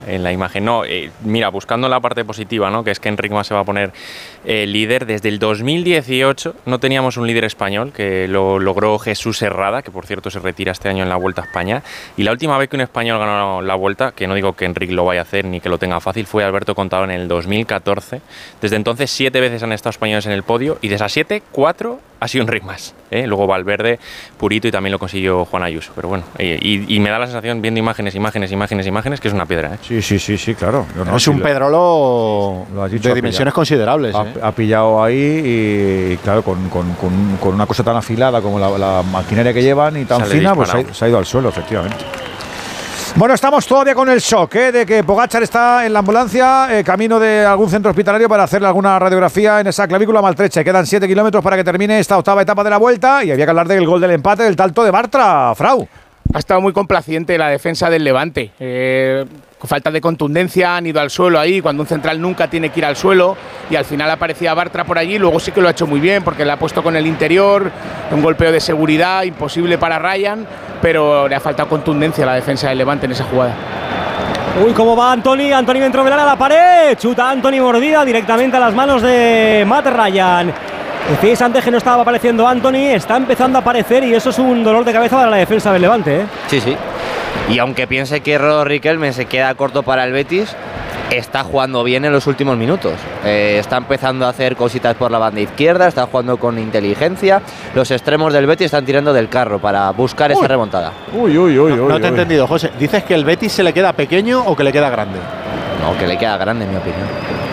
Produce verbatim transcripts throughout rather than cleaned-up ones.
En la imagen, no, eh, mira, buscando la parte positiva, ¿no? Que es que Enric Mas se va a poner eh, líder. Desde el dos mil dieciocho no teníamos un líder español, que lo logró Jesús Herrada, que por cierto se retira este año en la Vuelta a España. Y la última vez que un español ganó la Vuelta, que no digo que Enric lo vaya a hacer ni que lo tenga fácil, fue Alberto Contador en el dos mil catorce. Desde entonces siete veces han estado españoles en el podio y de esas siete, cuatro ha sido Enric Mas. ¿eh? Luego Valverde, Purito y también lo consiguió Juan Ayuso. Pero bueno, eh, y, y me da la sensación, viendo imágenes, imágenes, imágenes, imágenes, que es una piedra. ¿eh? Sí, sí, sí, sí, claro. No, es un lo, Pedrolo lo dicho, de dimensiones considerables. Ha, ¿eh? ha pillado ahí y, claro, con, con, con, con una cosa tan afilada como la, la maquinaria que llevan y tan Sale fina, disparado. pues se ha, se ha ido al suelo, efectivamente. Bueno, estamos todavía con el shock ¿eh? de que Pogačar está en la ambulancia, eh, camino de algún centro hospitalario para hacerle alguna radiografía en esa clavícula maltrecha. Quedan siete kilómetros para que termine esta octava etapa de la Vuelta y había que hablar del gol del empate del Talto de Bartra, Frau. Ha estado muy complaciente la defensa del Levante. Eh, con falta de contundencia han ido al suelo ahí, cuando un central nunca tiene que ir al suelo, y al final aparecía Bartra por allí. Luego sí que lo ha hecho muy bien porque le ha puesto con el interior, un golpeo de seguridad imposible para Ryan, pero le ha faltado contundencia a la defensa del Levante en esa jugada. Uy, cómo va Antoni, Antoni dentro del área a la pared, chuta Antoni, mordida directamente a las manos de Matt Ryan. Decís antes que no estaba apareciendo Antoni, está empezando a aparecer y eso es un dolor de cabeza para la defensa del Levante, ¿eh? Sí, sí. Y aunque piense que Rodo Riquelme se queda corto para el Betis, está jugando bien en los últimos minutos. Eh, está empezando a hacer cositas por la banda izquierda, está jugando con inteligencia. Los extremos del Betis están tirando del carro para buscar uy. esa remontada. Uy, uy, uy. No, uy, no te he entendido, José. ¿Dices que el Betis se le queda pequeño o que le queda grande? No, que le queda grande, en mi opinión.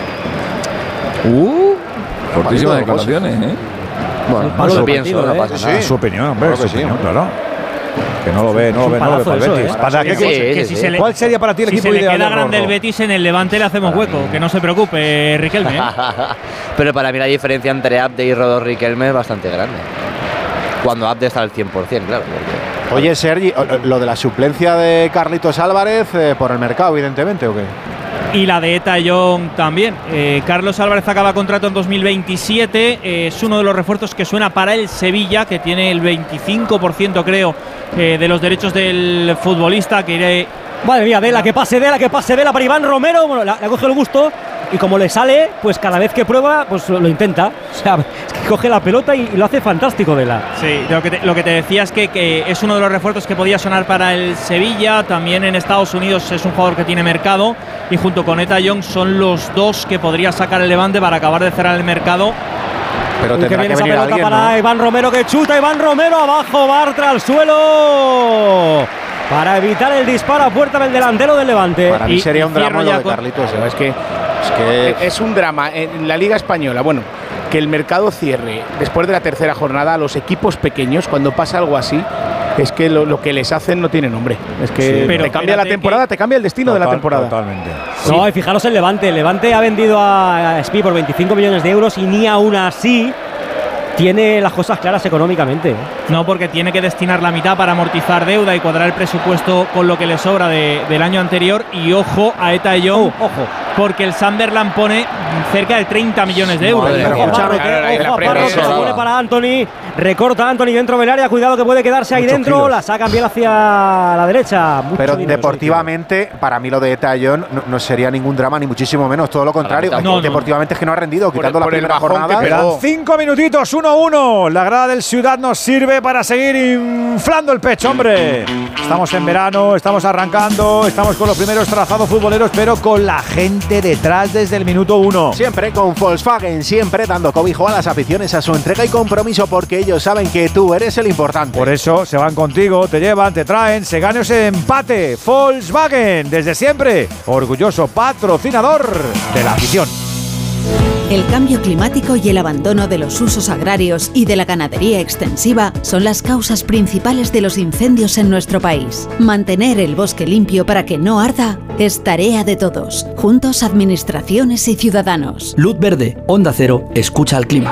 Uh, fortísimas declaraciones, ¿eh? Bueno, no lo pienso, no pasa nada. Sí. Su opinión, hombre, claro su opinión, sí, claro. Que no lo ve, no lo ve, no lo ve para el Betis. ¿Para qué? Sí, que si se le, ¿Cuál sería para ti el si equipo ideal? Si se le queda de grande el Betis, en el Levante le hacemos para hueco. Mí. Que no se preocupe, Riquelme. ¿eh? Pero para mí la diferencia entre Abde y Rodo Riquelme es bastante grande. Cuando Abde está al cien por cien, claro. Porque... Oye, Sergi, lo de la suplencia de Carlitos Álvarez, eh, por el mercado, evidentemente, ¿o qué? Y la de Eta Young también. Eh, Carlos Álvarez acaba contrato en dos mil veintisiete. Eh, es uno de los refuerzos que suena para el Sevilla, que tiene el veinticinco por ciento, creo, eh, de los derechos del futbolista. Que iré. Madre mía, Vela, que pase Vela, que pase Vela para Iván Romero. Bueno, le ha cogido el gusto. Y como le sale, pues cada vez que prueba, pues lo intenta. O sea, es que coge la pelota y, y lo hace fantástico Vela. Sí, lo que te, lo que te decía es que, que es uno de los refuerzos que podía sonar para el Sevilla. También en Estados Unidos es un jugador que tiene mercado. Y junto con Eta Young son los dos que podría sacar el Levante para acabar de cerrar el mercado. Pero Uy, tendrá que que viene venir esa pelota alguien, para ¿no? Iván Romero, que chuta Iván Romero abajo, Bartra al suelo para evitar el disparo a puerta del delantero del Levante. Para mí y, sería un drama lo de con... Carlitos. ¿eh? Es que, es que es un drama en la Liga Española. Bueno, que el mercado cierre después de la tercera jornada a los equipos pequeños, cuando pasa algo así, es que lo, lo que les hacen no tiene nombre. Es que sí, pero te cambia la temporada, que... te cambia el destino Total, de la temporada. Totalmente. Sí. No, y fijaros el Levante. El Levante ha vendido a S P I por veinticinco millones de euros y ni aún así tiene las cosas claras económicamente. No, porque tiene que destinar la mitad para amortizar deuda y cuadrar el presupuesto con lo que le sobra de, del año anterior. Y ojo a Eta Young, oh, ojo, porque el Sunderland pone cerca de treinta millones de euros. Madre, ojo a Parro, que, ojo a Parro, que se pone para Antoni. Recorta Antoni dentro del área. Cuidado que puede quedarse ahí Muchos dentro. Kilos. La sacan bien hacia la derecha. Mucho Pero dinero, deportivamente, para mí lo de Eta Young no, no sería ningún drama, ni muchísimo menos. Todo lo contrario. No, no, deportivamente es que no ha rendido, quitando por, la primera jornada. Quedan cinco minutitos, uno uno. La grada del Ciudad nos sirve para seguir inflando el pecho, hombre. Estamos en verano, estamos arrancando, estamos con los primeros trazados futboleros, pero con la gente detrás desde el minuto uno. Siempre con Volkswagen, siempre dando cobijo a las aficiones, a su entrega y compromiso, porque ellos saben que tú eres el importante. Por eso se van contigo, te llevan, te traen, se gana ese empate. Volkswagen, desde siempre, orgulloso patrocinador de la afición. El cambio climático y el abandono de los usos agrarios y de la ganadería extensiva son las causas principales de los incendios en nuestro país. Mantener el bosque limpio para que no arda es tarea de todos, juntos administraciones y ciudadanos. Luz verde, Onda Cero, escucha al clima.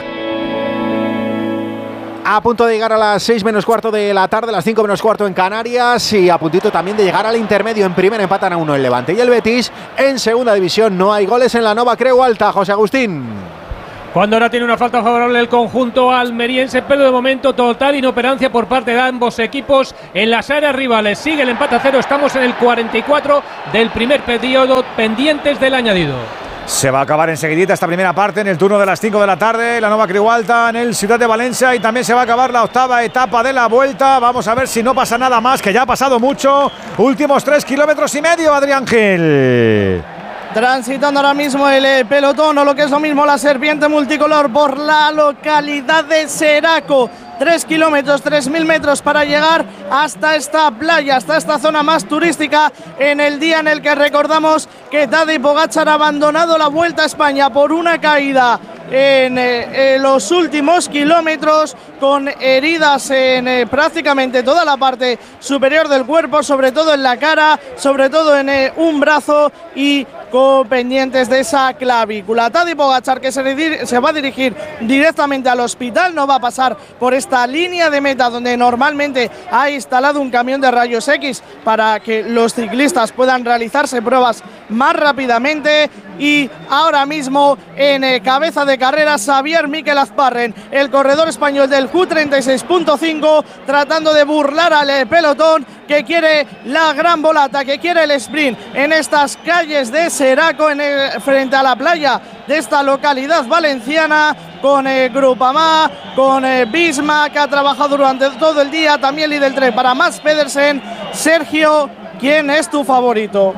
A punto de llegar a las seis menos cuarto de la tarde, las cinco menos cuarto en Canarias, y a puntito también de llegar al intermedio. En primera empatan a uno el Levante y el Betis. En segunda división no hay goles en la Nova Creu Alta, José Agustín. Cuando ahora tiene una falta favorable el conjunto almeriense, pero de momento total inoperancia por parte de ambos equipos en las áreas rivales. Sigue el empate a cero, estamos en el cuarenta y cuatro del primer periodo, pendientes del añadido. Se va a acabar enseguidita esta primera parte en el turno de las cinco de la tarde, la Nova Creu Alta en el Ciudad de Valencia, y también se va a acabar la octava etapa de la Vuelta. Vamos a ver si no pasa nada más, que ya ha pasado mucho. Últimos tres kilómetros y medio, Adrián Gil. Transitando ahora mismo el eh, pelotón, o lo que es lo mismo la serpiente multicolor, por la localidad de Seraco. Tres kilómetros, tres mil metros para llegar hasta esta playa, hasta esta zona más turística, en el día en el que recordamos que Tadej Pogačar ha abandonado la Vuelta a España por una caída en, eh, en los últimos kilómetros, con heridas en eh, prácticamente toda la parte superior del cuerpo, sobre todo en la cara, sobre todo en eh, un brazo, y con pendientes de esa clavícula. Tadej Pogačar, que se, se va a dirigir directamente al hospital, no va a pasar por esta línea de meta donde normalmente ha instalado un camión de rayos X para que los ciclistas puedan realizarse pruebas más rápidamente. Y ahora mismo en eh, cabeza de carrera Xavier Miquel Azparren, el corredor español del Q treinta y seis punto cinco, tratando de burlar al eh, pelotón, que quiere la gran volata, que quiere el sprint en estas calles de Seraco, en el, frente a la playa de esta localidad valenciana, con eh, Groupama, con eh, Bisma, que ha trabajado durante todo el día, también líder tres para Mats Pedersen. Sergio, ¿quién es tu favorito?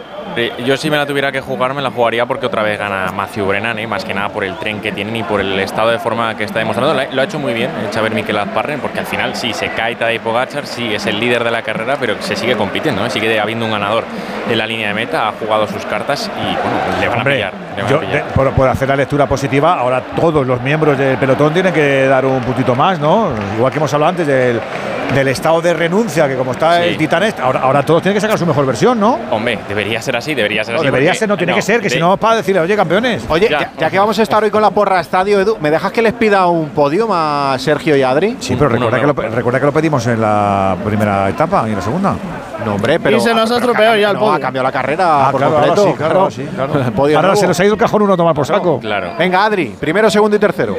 Yo, si me la tuviera que jugar, me la jugaría porque otra vez gana Mathieu Brennan, ¿eh? Más que nada por el tren que tienen y por el estado de forma que está demostrando. Lo ha hecho muy bien el Xavier Miquel Azparren, porque al final sí se cae Tadej Pogačar, sí es el líder de la carrera, pero se sigue compitiendo, ¿eh? Sigue habiendo un ganador en la línea de meta, ha jugado sus cartas y bueno, le van Hombre, a pillar. Le van yo, a pillar. De, por, por hacer la lectura positiva, ahora todos los miembros del pelotón tienen que dar un puntito más, ¿no? Igual que hemos hablado antes del, del estado de renuncia, que como está sí. el Titán, ahora, ahora todos tienen que sacar su mejor versión, ¿no? Hombre, debería ser así, debería ser no, así. Debería ser, no tiene no, que ser, que de, si no, para decirle, oye, campeones. Oye, ya, ya, ya que vamos a estar hoy con la porra estadio, Edu, ¿me dejas que les pida un podium a Sergio y Adri? Sí, pero recuerda, no, no, que lo, recuerda que lo pedimos en la primera etapa y en la segunda. No, hombre, pero. Y se nos ha estropeado ya el podio. No, ha cambiado la carrera ah, por claro, completo. Ahora sí, claro, claro. Sí, claro. El podio ahora nuevo. Se nos ha ido el cajón uno a tomar por saco. Claro. Venga, Adri, primero, segundo y tercero.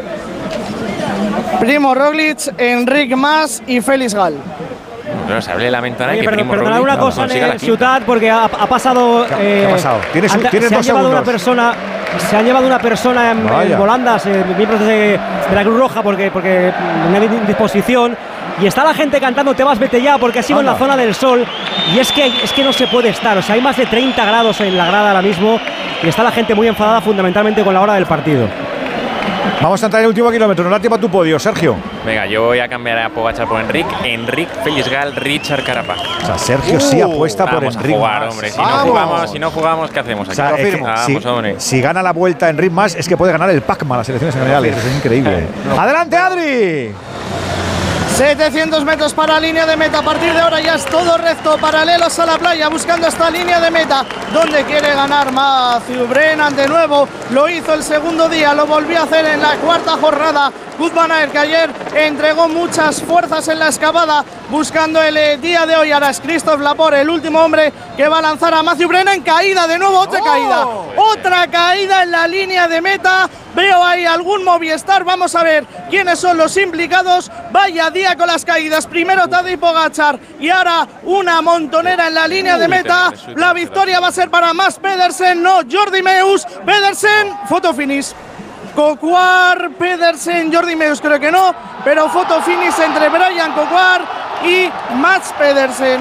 Primo Roglic, Enric Mas y Félix Gal. Pero se hable de la ventana. Oye, que perdón, Primo perdona Roglic una cosa consiga en el Ciutat, porque ha, ha pasado. ¿Qué, eh, ¿Qué ha pasado? ¿Tienes, anda, ¿tienes se dos ha llevado segundos? una persona. Se ha llevado una persona en, en volandas, eh, miembros de, de la Cruz Roja, porque, porque no hay indisposición. Y está la gente cantando "Te vas, vete ya", porque ha sido Anda. en la zona del sol. Y es que, es que no se puede estar. O sea, hay más de treinta grados en la grada ahora mismo. Y está la gente muy enfadada, fundamentalmente con la hora del partido. Vamos a entrar en el último kilómetro. No da tiempo a tu podio, Sergio. Venga, yo voy a cambiar a Pogačar por Enric. Enric, Félix Gal, Richard Carapaz. O sea, Sergio uh, sí apuesta por Enric. Vamos a jugar, hombre. Si no jugamos, si no jugamos, ¿qué hacemos aquí? O sea, es que, vamos, si, hombre. si gana la vuelta Enric Mas, es que puede ganar el Pacma, las selecciones generales. Es increíble. No. ¡Adelante, Adri! setecientos metros para línea de meta. A partir de ahora ya es todo recto, paralelos a la playa, buscando esta línea de meta donde quiere ganar Mathieu Brennan de nuevo. Lo hizo el segundo día, lo volvió a hacer en la cuarta jornada. Wout van Aert, que ayer entregó muchas fuerzas en la excavada, buscando el eh, día de hoy. Ahora es Christophe Laporte, el último hombre que va a lanzar a Mathieu Brennan. Caída de nuevo, otra oh. caída, otra caída en la línea de meta. Veo ahí algún Movistar, vamos a ver quiénes son los implicados. Vaya día con las caídas, primero Tadej Pogačar y ahora una montonera en la línea de meta. La victoria va a ser para Mats Pedersen, no Jordi Meus. Pedersen, foto finish. Coquard, Pedersen, Jordi Meus creo que no, pero foto finish entre Brian Coquard y Mats Pedersen.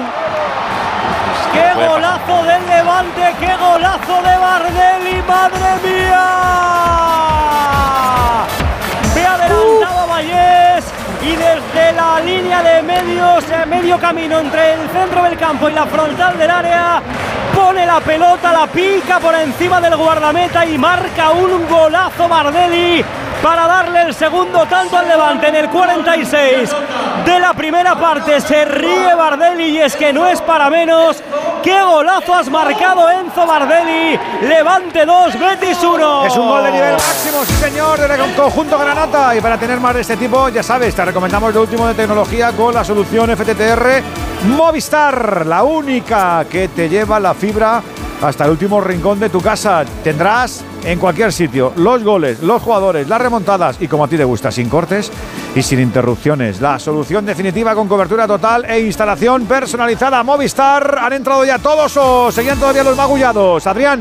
¡Qué golazo del Levante! ¡Qué golazo de Bardelli! ¡Madre mía! Me ha adelantado a Vallés y desde la línea de medios, eh, medio camino entre el centro del campo y la frontal del área, pone la pelota, la pica por encima del guardameta y marca un golazo Bardelli para darle el segundo tanto al Levante en el cuarenta y seis de la primera parte. Se ríe Bardelli y es que no es para menos. ¡Qué golazo has marcado, Enzo Bardelli! Levante dos, Betis uno. Es un gol de nivel máximo, sí señor, del conjunto granata. Y para tener más de este tipo, ya sabes, te recomendamos lo último de tecnología con la solución F T T R Movistar, la única que te lleva la fibra hasta el último rincón de tu casa. Tendrás en cualquier sitio los goles, los jugadores, las remontadas y como a ti te gusta, sin cortes y sin interrupciones. La solución definitiva con cobertura total e instalación personalizada. Movistar, ¿han entrado ya todos o seguían todavía los magullados? Adrián.